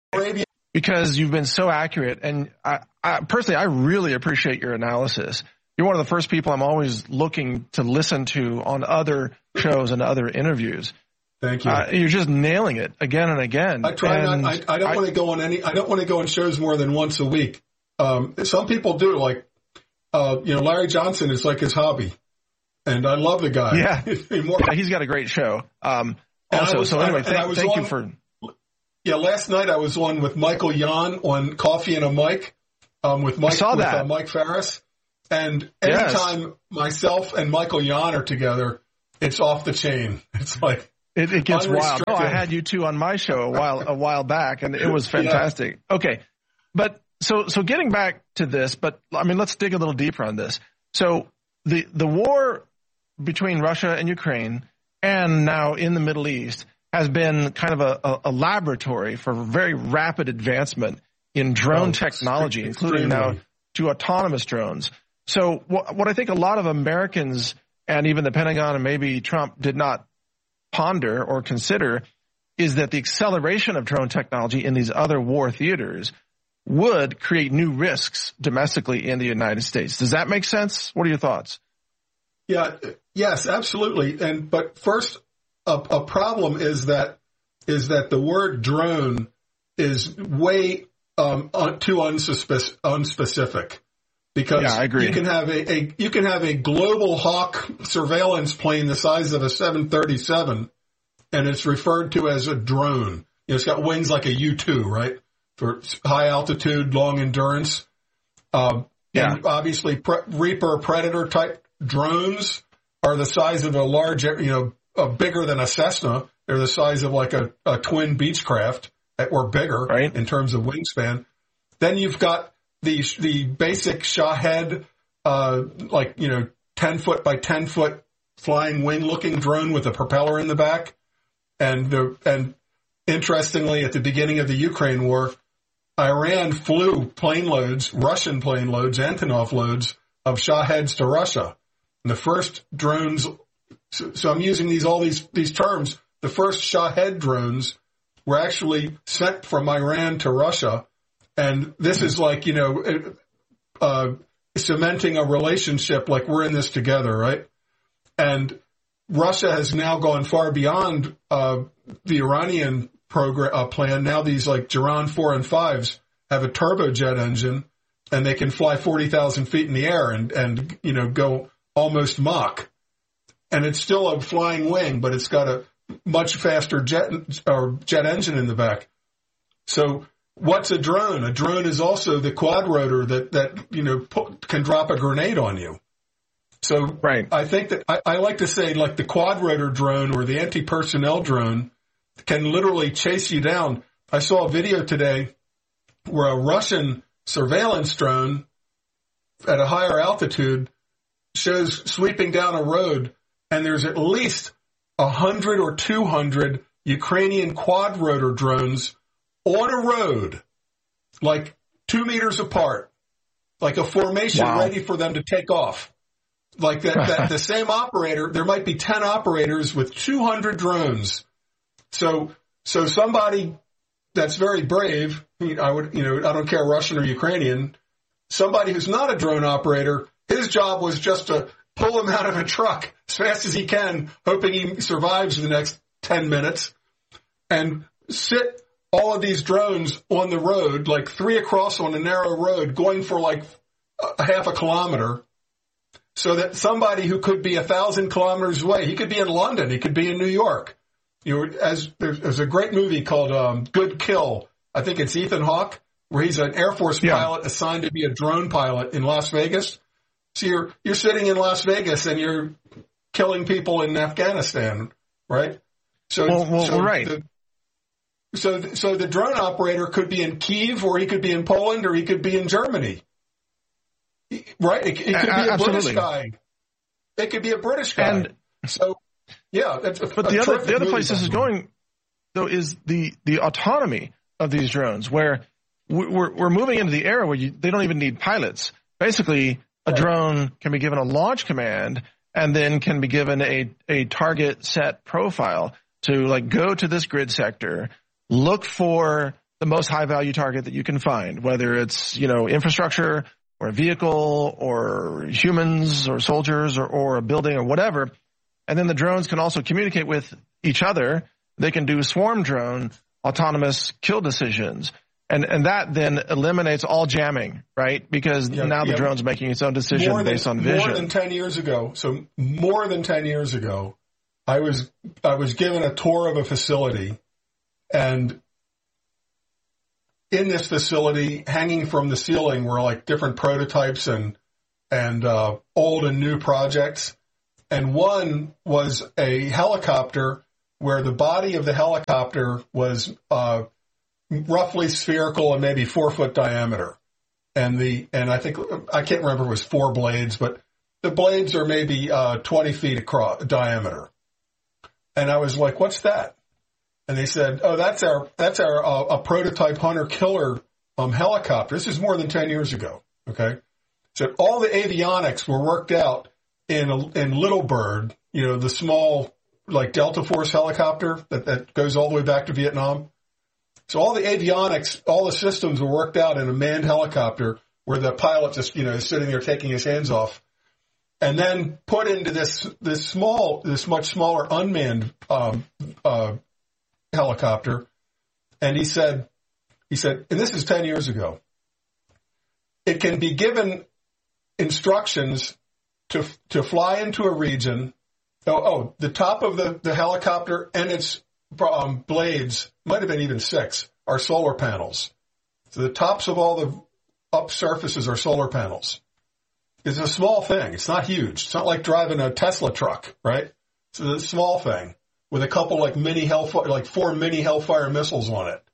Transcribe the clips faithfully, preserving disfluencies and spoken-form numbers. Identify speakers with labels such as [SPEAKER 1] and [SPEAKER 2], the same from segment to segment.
[SPEAKER 1] because you've been so accurate. And I, I personally, I really appreciate your analysis. You're one of the first people I'm always looking to listen to on other shows and other interviews.
[SPEAKER 2] Thank you.
[SPEAKER 1] Uh, you're just nailing it again and again.
[SPEAKER 2] I try
[SPEAKER 1] and
[SPEAKER 2] not. I, I don't
[SPEAKER 1] I,
[SPEAKER 2] want to go on any. I don't want to go on shows more than once a week. Um, some people do, like uh, you know, Larry Johnson is like his hobby, and I love the guy.
[SPEAKER 1] Yeah, yeah he's got a great show. Um, also,
[SPEAKER 2] was,
[SPEAKER 1] so anyway,
[SPEAKER 2] I,
[SPEAKER 1] thank, thank
[SPEAKER 2] on,
[SPEAKER 1] you for.
[SPEAKER 2] Yeah, last night I was on with Michael Yon on Coffee and a Mic, um, with Mike
[SPEAKER 1] I saw
[SPEAKER 2] with
[SPEAKER 1] that.
[SPEAKER 2] Uh, Mike Farris, and anytime
[SPEAKER 1] yes.
[SPEAKER 2] myself and Michael Yon are together, it's off the chain. It's like.
[SPEAKER 1] It, it gets wild. No, I had you two on my show a while a while back, and it was fantastic. Yeah. Okay, but so so getting back to this, but I mean, let's dig a little deeper on this. So the the war between Russia and Ukraine, and now in the Middle East, has been kind of a, a, a laboratory for very rapid advancement in drone oh, technology, including now to autonomous drones. So what, what I think a lot of Americans and even the Pentagon and maybe Trump did not ponder or consider is that the acceleration of drone technology in these other war theaters would create new risks domestically in the United States. Does that make sense? What are your thoughts?
[SPEAKER 2] Yeah, yes, absolutely. And but first, a, a problem is that is that the word drone is way um, un, too unspec- unspecific. Because
[SPEAKER 1] yeah, I agree.
[SPEAKER 2] you can have a, a you can have a global hawk surveillance plane the size of a seven thirty-seven, and it's referred to as a drone. You know, it's got wings like a U two, right, for high altitude, long endurance. Um,
[SPEAKER 1] yeah.
[SPEAKER 2] And obviously, pre- Reaper Predator type drones are the size of a large, you know, uh, bigger than a Cessna. They're the size of like a, a twin Beechcraft or bigger,
[SPEAKER 1] right,
[SPEAKER 2] in terms of wingspan. Then you've got the the basic Shahed, uh, like, you know, ten foot by ten foot flying wing looking drone with a propeller in the back. And the, and interestingly, at the beginning of the Ukraine war, Iran flew plane loads, Russian plane loads, Antonov loads of Shaheds to Russia. And the first drones, so, so I'm using these, all these, these terms. The first Shahed drones were actually sent from Iran to Russia. And this is like, you know, uh, cementing a relationship, like we're in this together, right? And Russia has now gone far beyond uh, the Iranian program uh, plan. Now these like Jiran four and fives have a turbojet engine, and they can fly forty thousand feet in the air and, and, you know, go almost Mach. And it's still a flying wing, but it's got a much faster jet or jet engine in the back. So what's a drone? A drone is also the quadrotor that, that you know, put, can drop a grenade on you. So
[SPEAKER 1] right.
[SPEAKER 2] I think that I, I like to say, like, the quadrotor drone or the anti-personnel drone can literally chase you down. I saw a video today where a Russian surveillance drone at a higher altitude shows sweeping down a road, and there's at least one hundred or two hundred Ukrainian quadrotor drones on a road, like two meters apart, like a formation
[SPEAKER 1] wow.
[SPEAKER 2] ready for them to take off. Like that, that the same operator, there might be ten operators with two hundred drones. So, so somebody that's very brave, I would, you know, I don't care Russian or Ukrainian, somebody who's not a drone operator, his job was just to pull him out of a truck as fast as he can, hoping he survives the next ten minutes, and sit all of these drones on the road, like three across on a narrow road, going for like a half a kilometer, so that somebody who could be a thousand kilometers away, he could be in London, he could be in New York. You know, as there's, there's a great movie called um, Good Kill. I think it's Ethan Hawke, where he's an Air Force
[SPEAKER 1] yeah.
[SPEAKER 2] pilot assigned to be a drone pilot in Las Vegas. So you're you're sitting in Las Vegas and you're killing people in Afghanistan, right? So,
[SPEAKER 1] well, well,
[SPEAKER 2] so
[SPEAKER 1] right.
[SPEAKER 2] The, so, so the drone operator could be in Kyiv, or he could be in Poland, or he could be in Germany, right? It, it could be a
[SPEAKER 1] Absolutely.
[SPEAKER 2] British guy. It could be a British guy. And, so, yeah. That's a,
[SPEAKER 1] but the other the other place this is going, though, is the the autonomy of these drones, where we're we're moving into the era where you, they don't even need pilots. Basically, a drone can be given a launch command and then can be given a, a target set profile to, like, go to this grid sector, look for the most high value target that you can find, whether it's, you know, infrastructure or a vehicle or humans or soldiers or, or a building or whatever. And then the drones can also communicate with each other. They can do swarm drone autonomous kill decisions. And and that then eliminates all jamming, right? Because yeah, now the yeah. drone's making its own decision
[SPEAKER 2] than,
[SPEAKER 1] based on vision.
[SPEAKER 2] More than ten years ago, so more than ten years ago, I was I was given a tour of a facility, and in this facility, hanging from the ceiling were like different prototypes and and uh, old and new projects. And one was a helicopter where the body of the helicopter was uh, roughly spherical and maybe four foot diameter. And the and I think I can't remember if it was four blades, but the blades are maybe uh, twenty feet across diameter. And I was like, "What's that?" And they said, "Oh, that's our that's our uh, a prototype hunter killer um, helicopter." This is more than ten years ago. Okay, so all the avionics were worked out in a, in Little Bird, you know, the small like Delta Force helicopter that, that goes all the way back to Vietnam. So all the avionics, all the systems were worked out in a manned helicopter where the pilot just, you know, is sitting there taking his hands off, and then put into this this small, this much smaller unmanned um, uh, helicopter. And he said, he said, and this is ten years ago. It can be given instructions to to fly into a region. Oh, oh the top of the, the helicopter and its um, blades, might have been even six, are solar panels. So the tops of all the up surfaces are solar panels. It's a small thing. It's not huge. It's not like driving a Tesla truck, right? It's a small thing with a couple like mini Hellfire, like four mini Hellfire missiles on it.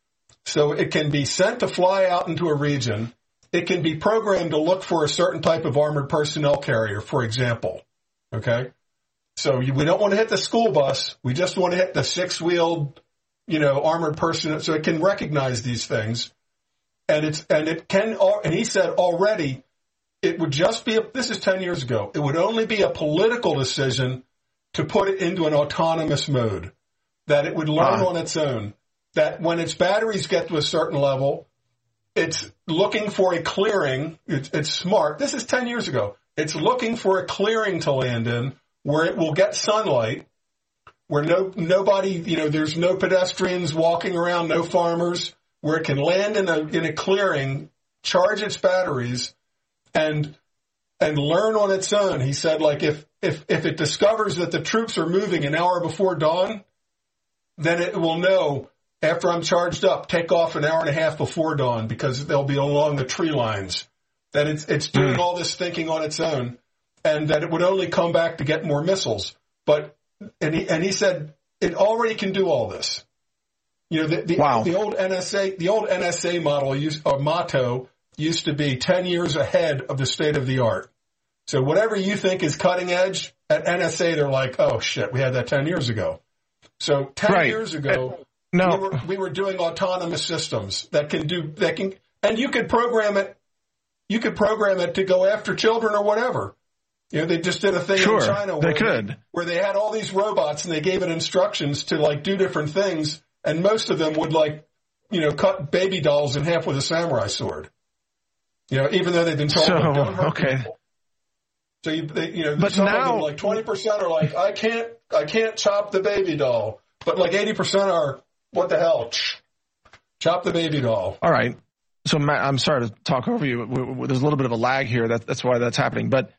[SPEAKER 2] So it can be sent to fly out into a region. It can be programmed to look for a certain type of armored personnel carrier, for example. Okay? So we don't want to hit the school bus. We just want to hit the six-wheeled, you know, armored personnel. So it can recognize these things. And it's, and it can, and he said already, it would just be, a, this is ten years ago, it would only be a political decision to put it into an autonomous mode, that it would learn uh. on its own, that when its batteries get to a certain level, it's looking for a clearing. It's, it's smart. This is ten years ago. It's looking for a clearing to land in where it will get sunlight, where no nobody, you know, there's no pedestrians walking around, no farmers, where it can land in a in a clearing, charge its batteries, and and learn on its own. He said, like, if if if it discovers that the troops are moving an hour before dawn, then it will know, after I'm charged up, take off an hour and a half before dawn because they'll be along the tree lines. That it's it's doing all this thinking on its own, and that it would only come back to get more missiles. But and he and he said it already can do all this. You know, the the,
[SPEAKER 1] wow.
[SPEAKER 2] the old N S A the old N S A model used, or motto used to be ten years ahead of the state of the art. So whatever you think is cutting edge at N S A, they're like, oh shit, we had that ten years ago. So ten
[SPEAKER 1] right.
[SPEAKER 2] years ago.
[SPEAKER 1] Uh, No,
[SPEAKER 2] we were, we were doing autonomous systems that can do that can, and you could program it. You could program it to go after children or whatever. You know, they just did a thing
[SPEAKER 1] sure,
[SPEAKER 2] in China where
[SPEAKER 1] they could,
[SPEAKER 2] they, where they had all these robots and they gave it instructions to like do different things, and most of them would like, you know, cut baby dolls in half with a samurai sword. You know, even though they've been told,
[SPEAKER 1] so,
[SPEAKER 2] like, don't hurt
[SPEAKER 1] okay.
[SPEAKER 2] people. So you, they, you know,
[SPEAKER 1] but
[SPEAKER 2] some
[SPEAKER 1] now,
[SPEAKER 2] of them, like twenty percent are like, I can't, I can't chop the baby doll, but like eighty percent are, what the hell? Chop the baby doll.
[SPEAKER 1] All right. So, Matt, I'm sorry to talk over you. There's a little bit of a lag here. That, that's why that's happening. But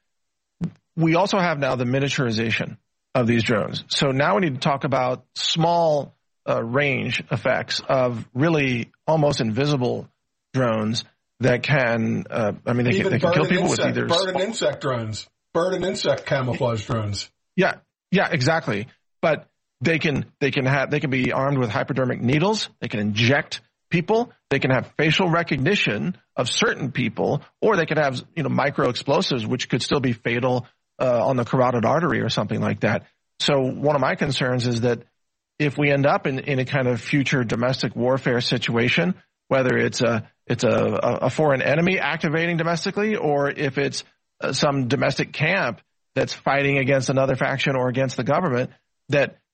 [SPEAKER 1] we also have now the miniaturization of these drones. So now we need to talk about small uh, range effects of really almost invisible drones that can, uh, I mean, they
[SPEAKER 2] Even
[SPEAKER 1] can, they can kill people
[SPEAKER 2] insect,
[SPEAKER 1] with either
[SPEAKER 2] bird and insect drones, bird and insect camouflage drones.
[SPEAKER 1] Yeah, yeah, exactly. But They can they can have they can be armed with hypodermic needles. They can inject people. They can have facial recognition of certain people, or they could have, you know, micro explosives, which could still be fatal uh, on the carotid artery or something like that. So one of my concerns is that if we end up in, in a kind of future domestic warfare situation, whether it's a it's a, a foreign enemy activating domestically, or if it's uh, some domestic camp that's fighting against another faction or against the government, that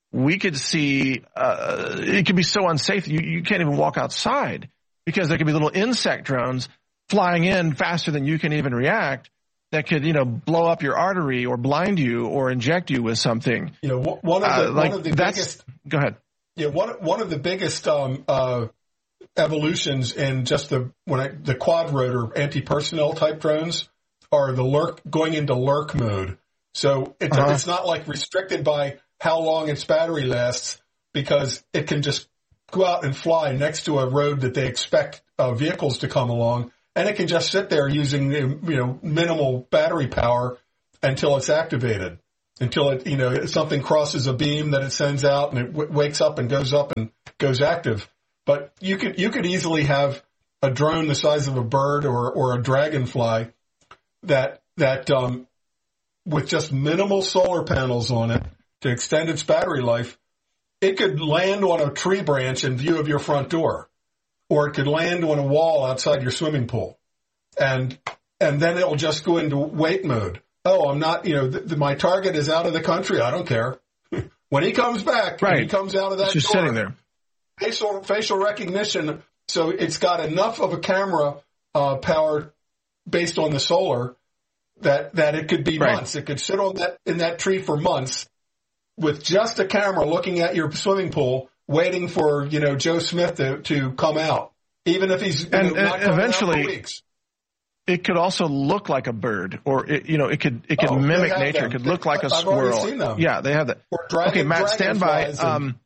[SPEAKER 1] we could see, uh, it could be so unsafe you, you can't even walk outside because there could be little insect drones flying in faster than you can even react that could, you know, blow up your artery or blind you or inject you with something.
[SPEAKER 2] You know, one of the, uh, like one of the biggest,
[SPEAKER 1] go ahead.
[SPEAKER 2] Yeah. One, one of the biggest, um, uh, evolutions in just the, when I, the quad rotor anti-personnel type drones are the lurk, going into lurk mode. So it's, uh-huh. it's not like restricted by how long its battery lasts because it can just go out and fly next to a road that they expect uh, vehicles to come along. And it can just sit there using, you know, minimal battery power until it's activated, until it, you know, something crosses a beam that it sends out and it w- wakes up and goes up and goes active. But you could, you could easily have a drone the size of a bird or, or a dragonfly that, that, um, with just minimal solar panels on it to extend its battery life, it could land on a tree branch in view of your front door. Or it could land on a wall outside your swimming pool. And, and then it will just go into wait mode. Oh, I'm not, you know, the, the, my target is out of the country. I don't care. When he comes back,
[SPEAKER 1] right.
[SPEAKER 2] when he comes out of that
[SPEAKER 1] it's just
[SPEAKER 2] door,
[SPEAKER 1] sitting there.
[SPEAKER 2] Facial, facial recognition. So it's got enough of a camera, uh, power based on the solar that, that it could be right. months. It could sit on that, in that tree for months with just a camera looking at your swimming pool, waiting for, you know, Joe Smith to, to come out, even if he's
[SPEAKER 1] and,
[SPEAKER 2] know, not
[SPEAKER 1] and eventually,
[SPEAKER 2] out for weeks.
[SPEAKER 1] It could also look like a bird, or it, you know, it could it could oh, mimic nature. Them. It could look like a
[SPEAKER 2] I've
[SPEAKER 1] squirrel.
[SPEAKER 2] Seen them.
[SPEAKER 1] Yeah, they have that.
[SPEAKER 2] Dragon,
[SPEAKER 1] okay, Matt, stand by.
[SPEAKER 2] And...
[SPEAKER 1] Um,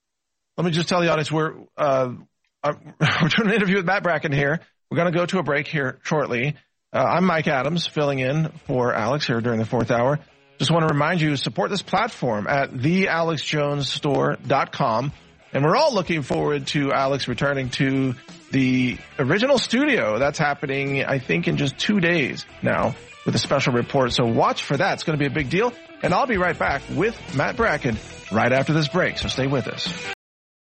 [SPEAKER 1] let me just tell the audience we're uh, we're doing an interview with Matt Bracken here. We're going to go to a break here shortly. Uh, I'm Mike Adams, filling in for Alex here during the fourth hour. Just want to remind you, support this platform at the alex jones store dot com. And we're all looking forward to Alex returning to the original studio. That's happening, I think, in just two days now with a special report. So watch for that. It's going to be a big deal. And I'll be right back with Matt Bracken right after this break. So stay with us.